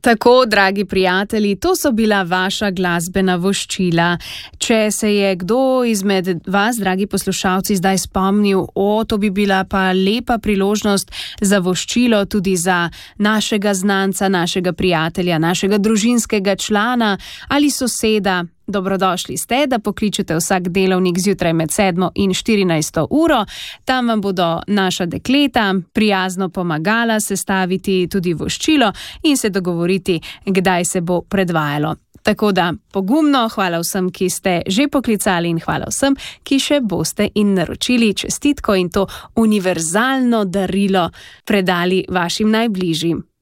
Tako, dragi prijatelji, to so bila vaša glasbena voščila. Če se je kdo izmed vas, dragi poslušalci, zdaj spomnil, to bi bila pa lepa priložnost za voščilo tudi za našega znanca, našega prijatelja, našega družinskega člana ali soseda. Dobrodošli ste, da pokličete vsak delovnik zjutraj med 7 in 14 uro. Tam vam bodo naša dekleta prijazno pomagala sestaviti tudi voščilo in se dogovoriti, kdaj se bo predvajalo. Tako da pogumno, hvala vsem, ki ste že poklicali in hvala vsem, ki še boste in naročili čestitko in to univerzalno darilo predali vašim najbližjim.